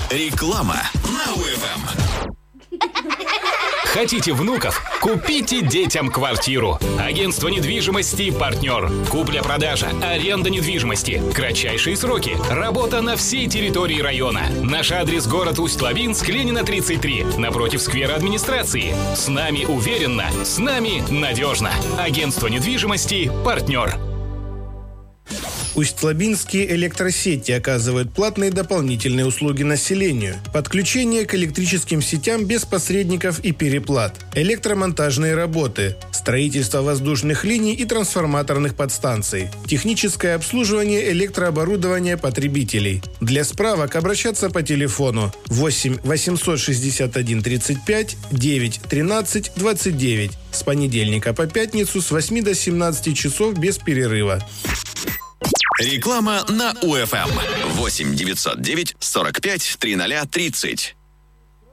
Реклама на УФМ. Хотите внуков? Купите детям квартиру. Агентство недвижимости «Партнер». Купля-продажа, аренда недвижимости, кратчайшие сроки, работа на всей территории района. Наш адрес — город Усть-Лабинск, Ленина, 33, напротив сквера администрации. С нами уверенно, с нами надежно. Агентство недвижимости «Партнер». Усть-Лабинские электросети оказывают платные дополнительные услуги населению. Подключение к электрическим сетям без посредников и переплат. Электромонтажные работы. Строительство воздушных линий и трансформаторных подстанций. Техническое обслуживание электрооборудования потребителей. Для справок обращаться по телефону 8 861 35 9 13 29 с понедельника по пятницу с 8 до 17 часов без перерыва. Реклама на УФМ. 8 909 45 00 30.